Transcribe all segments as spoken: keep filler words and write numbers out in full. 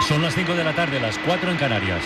Son las cinco de la tarde, las cuatro en Canarias.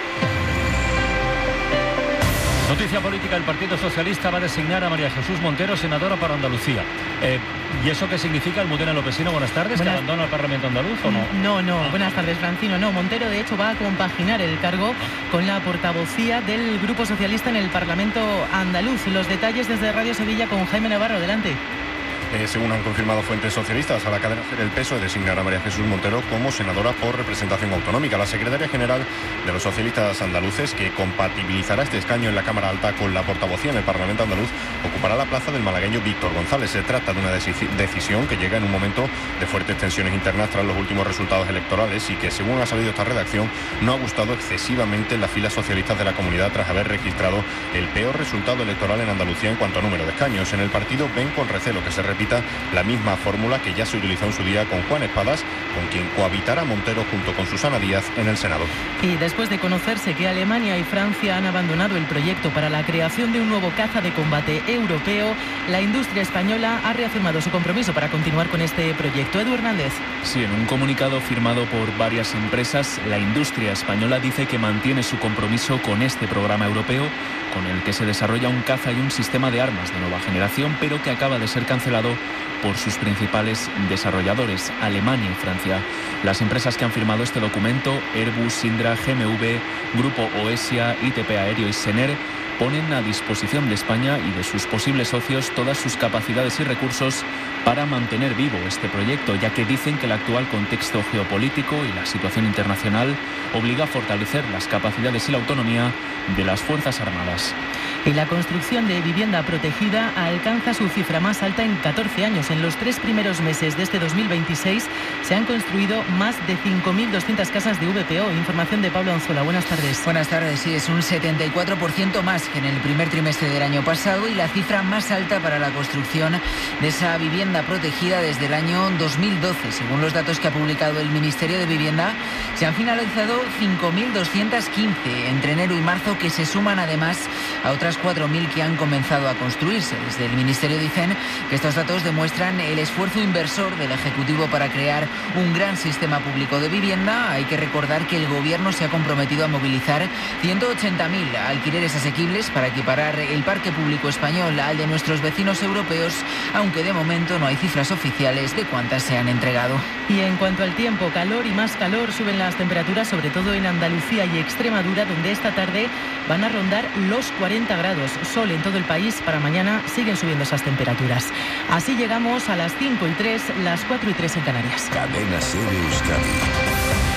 Noticia política: el Partido Socialista va a designar a María Jesús Montero senadora para Andalucía. Eh, ¿Y eso qué significa? Almudena Lopesino, buenas tardes. Buenas... ¿Que abandona el Parlamento andaluz o no? No, no, ah. buenas tardes, Francino. No, Montero de hecho va a compaginar el cargo con la portavocía del Grupo Socialista en el Parlamento andaluz. Los detalles desde Radio Sevilla con Jaime Navarro, adelante. Eh, según han confirmado fuentes socialistas, a la cadena SER, el P S O E designará a María Jesús Montero como senadora por representación autonómica. La secretaria general de los socialistas andaluces, que compatibilizará este escaño en la Cámara Alta con la portavocía en el Parlamento andaluz, ocupará la plaza del malagueño Víctor González. Se trata de una decisión que llega en un momento de fuertes tensiones internas tras los últimos resultados electorales y que, según ha salido esta redacción, no ha gustado excesivamente en las filas socialistas de la comunidad tras haber registrado el peor resultado electoral en Andalucía en cuanto a número de escaños. En el partido ven con recelo que se repita la misma fórmula que ya se utilizó en su día con Juan Espadas, con quien cohabitará Montero junto con Susana Díaz en el Senado. Y después de conocerse que Alemania y Francia han abandonado el proyecto para la creación de un nuevo caza de combate europeo, la industria española ha reafirmado su compromiso para continuar con este proyecto. Edu Hernández. Sí, en un comunicado firmado por varias empresas, la industria española dice que mantiene su compromiso con este programa europeo, con el que se desarrolla un caza y un sistema de armas de nueva generación, pero que acaba de ser cancelado por sus principales desarrolladores, Alemania y Francia. Las empresas que han firmado este documento, Airbus, Sindra, G M V, Grupo Oesia, I T P Aéreo y Sener, ponen a disposición de España y de sus posibles socios todas sus capacidades y recursos para mantener vivo este proyecto, ya que dicen que el actual contexto geopolítico y la situación internacional obliga a fortalecer las capacidades y la autonomía de las Fuerzas Armadas. Y la construcción de vivienda protegida alcanza su cifra más alta en catorce años. En los tres primeros meses de este dos mil veintiséis se han construido más de cinco mil doscientas casas de V P O. Información de Pablo Anzola. Buenas tardes. Buenas tardes. Sí, es un setenta y cuatro por ciento más que en el primer trimestre del año pasado y la cifra más alta para la construcción de esa vivienda protegida desde el año dos mil doce. Según los datos que ha publicado el Ministerio de Vivienda, se han finalizado cinco mil doscientas quince entre enero y marzo, que se suman además a otras cuatro mil que han comenzado a construirse. Desde el Ministerio dicen que estos datos demuestran el esfuerzo inversor del Ejecutivo para crear un gran sistema público de vivienda. Hay que recordar que el Gobierno se ha comprometido a movilizar ciento ochenta mil alquileres asequibles para equiparar el parque público español al de nuestros vecinos europeos, aunque de momento no hay cifras oficiales de cuántas se han entregado. Y en cuanto al tiempo, calor y más calor, suben las temperaturas, sobre todo en Andalucía y Extremadura, donde esta tarde van a rondar los cuarenta grados. Sol en todo el país. Para mañana siguen subiendo esas temperaturas. Así llegamos a las cinco y tres, las cuatro y tres en Canarias. Cadena SER Euskadi.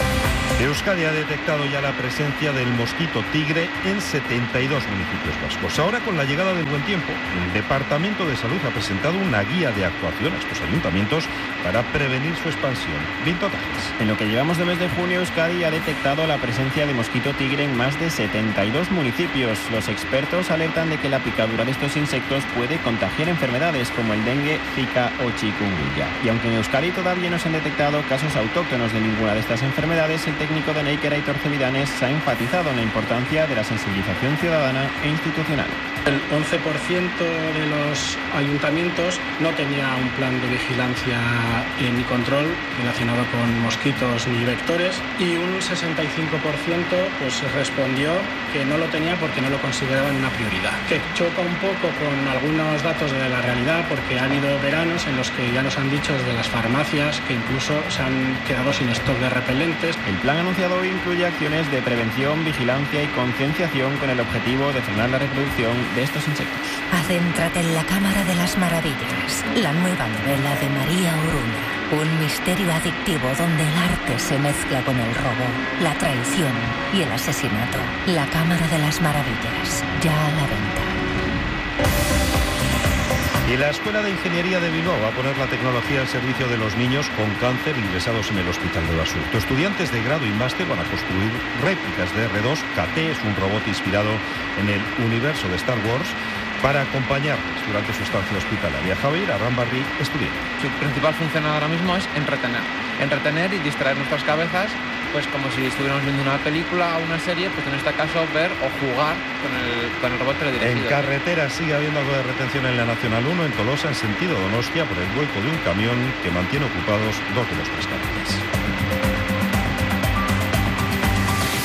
Euskadi ha detectado ya la presencia del mosquito tigre en setenta y dos municipios vascos. Ahora, con la llegada del buen tiempo, el Departamento de Salud ha presentado una guía de actuación a estos ayuntamientos para prevenir su expansión. Víctor Tajes. En lo que llevamos de mes de junio, Euskadi ha detectado la presencia de mosquito tigre en más de setenta y dos municipios. Los expertos alertan de que la picadura de estos insectos puede contagiar enfermedades como el dengue, zika o chikungunya. Y aunque en Euskadi todavía no se han detectado casos autóctonos de ninguna de estas enfermedades, el técnico de Neiker, Aitor Cebidanes, ha enfatizado en la importancia de la sensibilización ciudadana e institucional. El once por ciento de los ayuntamientos no tenía un plan de vigilancia ni control relacionado con mosquitos ni vectores, y un sesenta y cinco por ciento pues respondió que no lo tenía porque no lo consideraban una prioridad, que choca un poco con algunos datos de la realidad, porque ha habido veranos en los que ya nos han dicho desde las farmacias que incluso se han quedado sin stock de repelentes. El plan anunciado hoy incluye acciones de prevención, vigilancia y concienciación con el objetivo de frenar la reproducción de estos insectos. Adéntrate en la Cámara de las Maravillas, la nueva novela de María Oruña. Un misterio adictivo donde el arte se mezcla con el robo, la traición y el asesinato. La Cámara de las Maravillas, ya a la venta. Y la Escuela de Ingeniería de Bilbao va a poner la tecnología al servicio de los niños con cáncer ingresados en el Hospital de Basurto. Estudiantes de grado y máster van a construir réplicas de erre dos. K T es un robot inspirado en el universo de Star Wars para acompañarles durante su estancia hospitalaria. Javier Arrambarri, estudiante. Su principal función ahora mismo es entretener. Entretener y distraer nuestras cabezas, pues como si estuviéramos viendo una película o una serie, pues en este caso ver o jugar con el, con el robot teledirigido. En carretera sigue habiendo algo de retención en la Nacional uno, en Tolosa, en sentido Donostia, por el vuelco de un camión que mantiene ocupados dos de los tres carriles.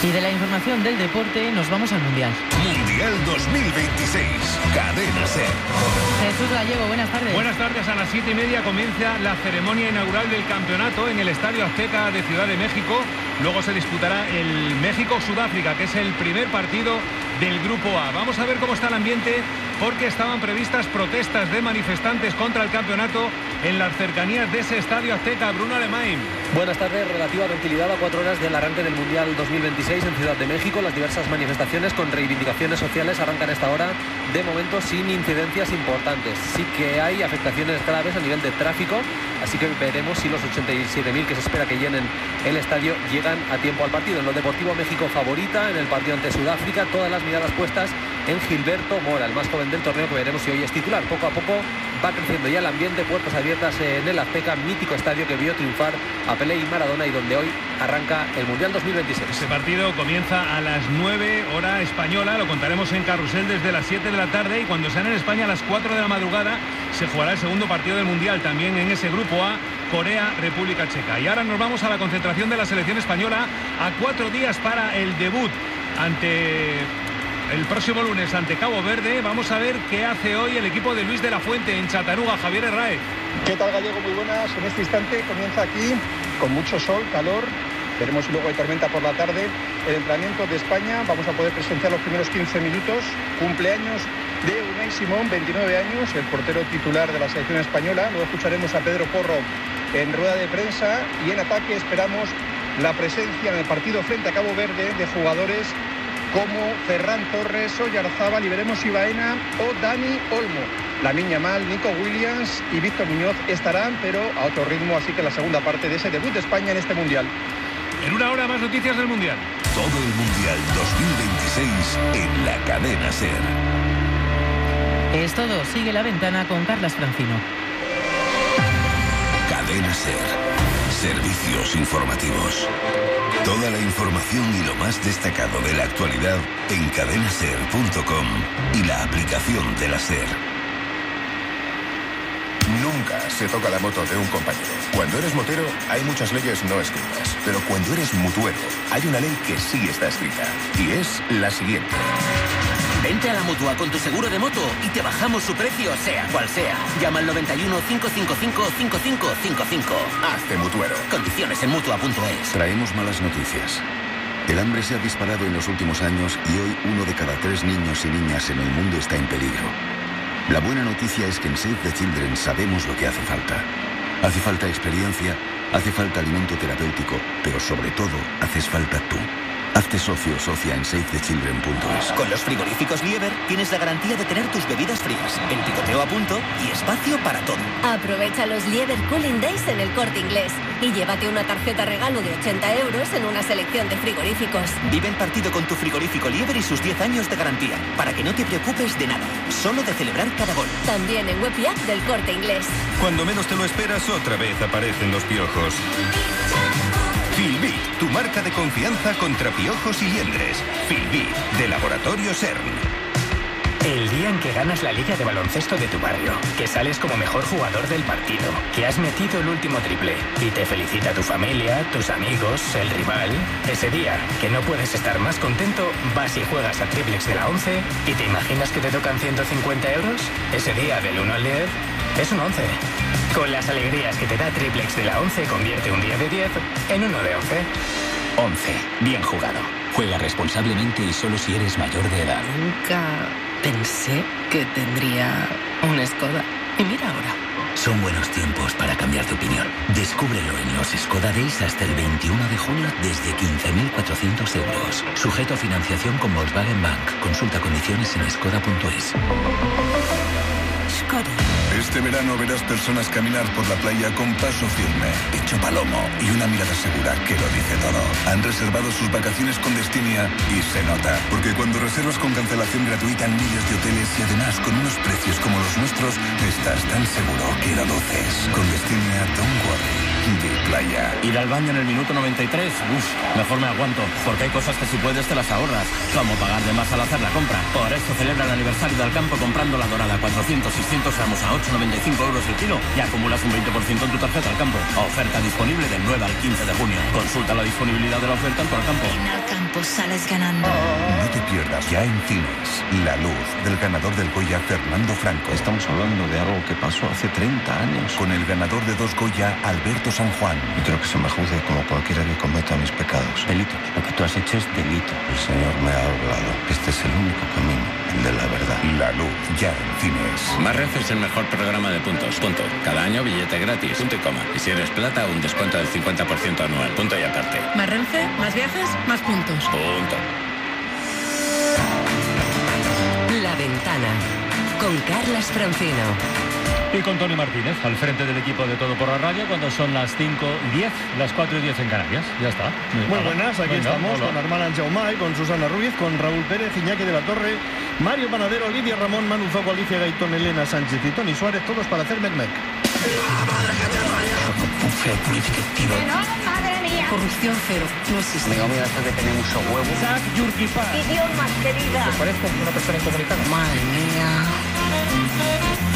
Y de la información del deporte nos vamos al Mundial. Mundial dos mil veintiséis, Cadena SER. Jesús Gallego, buenas tardes. Buenas tardes, a las siete y media comienza la ceremonia inaugural del campeonato en el Estadio Azteca de Ciudad de México. Luego se disputará el México-Sudáfrica, que es el primer partido del Grupo A. Vamos a ver cómo está el ambiente, porque estaban previstas protestas de manifestantes contra el campeonato en las cercanías de ese Estadio Azteca. Bruno Alemán. Buenas tardes. Relativa tranquilidad a cuatro horas del arranque del Mundial dos mil veintiséis en Ciudad de México. Las diversas manifestaciones con reivindicaciones sociales arrancan a esta hora, de momento sin incidencias importantes. Sí que hay afectaciones graves a nivel de tráfico, así que veremos si los ochenta y siete mil que se espera que llenen el estadio llegan a tiempo al partido. En lo deportivo, México favorita en el partido ante Sudáfrica, todas las miradas puestas en Gilberto Mora, el más joven del torneo, que veremos si hoy es titular. Poco a poco va creciendo ya el ambiente, puertas abiertas en el Azteca, mítico estadio que vio triunfar a Pelé y Maradona y donde hoy arranca el Mundial dos mil veintiséis. Ese partido comienza a las nueve hora española, lo contaremos en Carrusel desde las siete de la tarde, y cuando sean en España a las cuatro de la madrugada se jugará el segundo partido del Mundial, también en ese Grupo A, Corea, República Checa. Y ahora nos vamos a la concentración de la selección española a cuatro días para el debut ante... el próximo lunes ante Cabo Verde. Vamos a ver qué hace hoy el equipo de Luis de la Fuente en Chattanooga. Javier Herráez. ¿Qué tal, Gallego? Muy buenas. En este instante comienza aquí con mucho sol, calor. Veremos si luego hay tormenta por la tarde. El entrenamiento de España. Vamos a poder presenciar los primeros quince minutos. Cumpleaños de Unai Simón, veintinueve años, el portero titular de la selección española. Luego escucharemos a Pedro Porro en rueda de prensa, y en ataque esperamos la presencia en el partido frente a Cabo Verde de jugadores como Ferran Torres, Oyarzábal, y veremos si Baena o Dani Olmo. La Niña Mal, Nico Williams y Víctor Muñoz estarán, pero a otro ritmo, así que la segunda parte de ese debut de España en este Mundial. En una hora más noticias del Mundial. Todo el Mundial dos mil veintiséis en la Cadena SER. Es todo. Sigue La Ventana con Carlas Francino. Cadena SER. Servicios informativos. Toda la información y lo más destacado de la actualidad en cadena ser punto com y la aplicación de la SER. Nunca se toca la moto de un compañero. Cuando eres motero hay muchas leyes no escritas, pero cuando eres mutuero hay una ley que sí está escrita, y es la siguiente. Vente a la Mutua con tu seguro de moto y te bajamos su precio, sea cual sea. Llama al noventa y uno, cinco cinco cinco, cinco cinco cinco cinco. Hazte mutuero. Condiciones en mutua punto es. Traemos malas noticias. El hambre se ha disparado en los últimos años y hoy uno de cada tres niños y niñas en el mundo está en peligro. La buena noticia es que en Save the Children sabemos lo que hace falta. Hace falta experiencia, hace falta alimento terapéutico, pero sobre todo haces falta tú. Hazte socio o socia en save the children punto es. Con los frigoríficos Lieber tienes la garantía de tener tus bebidas frías, el picoteo a punto y espacio para todo. Aprovecha los Lieber Cooling Days en el Corte Inglés y llévate una tarjeta regalo de ochenta euros en una selección de frigoríficos. Vive el partido con tu frigorífico Lieber y sus diez años de garantía, para que no te preocupes de nada, solo de celebrar cada gol. También en web y app del Corte Inglés. Cuando menos te lo esperas, otra vez aparecen los piojos. Filbit, tu marca de confianza contra piojos y liendres. Filbit, de Laboratorio CERN. El día en que ganas la liga de baloncesto de tu barrio, que sales como mejor jugador del partido, que has metido el último triple y te felicita tu familia, tus amigos, el rival. Ese día, que no puedes estar más contento, vas y juegas a Triplex de la once y te imaginas que te tocan ciento cincuenta euros. Ese día, del uno al diez, es un once. Con las alegrías que te da Triplex de la once, convierte un día de diez en uno de once. once. Bien jugado. Juega responsablemente y solo si eres mayor de edad. Nunca pensé que tendría un Skoda. Y mira ahora. Son buenos tiempos para cambiar de opinión. Descúbrelo en los Skoda Days hasta el veintiuno de junio desde quince mil cuatrocientos euros. Sujeto a financiación con Volkswagen Bank. Consulta condiciones en skoda punto es. Skoda. Este verano verás personas caminar por la playa con paso firme, pecho palomo y una mirada segura que lo dice todo. Han reservado sus vacaciones con Destinia y se nota, porque cuando reservas con cancelación gratuita en miles de hoteles y además con unos precios como los nuestros, estás tan seguro que lo luces. Con Destinia, don't worry. Playa. Ir al baño en el minuto noventa y tres, uff, mejor me aguanto, porque hay cosas que si puedes te las ahorras, como pagar de más al hacer la compra. Por eso celebra el aniversario del campo comprando la dorada cuatrocientos seiscientos gramos a ocho con noventa y cinco euros el kilo y acumulas un veinte por ciento en tu tarjeta al campo. Oferta disponible del nueve al quince de junio. Consulta la disponibilidad de la oferta en tu Alcampo. En Alcampo sales ganando. No te pierdas ya en cines La Luz, del ganador del Goya Fernando Franco. Estamos hablando de algo que pasó hace treinta años. Con el ganador de dos Goya, Alberto San Juan. Y creo que se me juzgue como cualquiera que cometa mis pecados. Delito. Lo que tú has hecho es delito. El Señor me ha hablado. Este es el único camino, el de la verdad. La Luz, ya en cines. Más Renfe es el mejor programa de puntos. Punto. Cada año billete gratis. Punto y coma. Y si eres plata, un descuento del cincuenta por ciento anual. Punto y aparte. Más Renfe, más viajes, más puntos. Punto. La Ventana, con Carlas Francino. Y con Tony Martínez, al frente del equipo de Todo por la Radio, cuando son las cinco y diez, las cuatro y diez en Canarias. Ya está. Muy buenas, aquí Venga, estamos hola. con Armand Jaumay, con Susana Ruiz, con Raúl Pérez, Iñaki de la Torre, Mario Panadero, Lidia Ramón, Manu Zoco, Alicia Gaitón, Elena Sánchez y Tony Suárez, todos para hacer Mec-Mec. Madre mía. Corrupción cero, no existe. Amigo mío, esto que tiene mucho huevo. Isaac Yurkipá. Idiomas, querida. ¿Te parezco una persona incomunicada? Madre mía.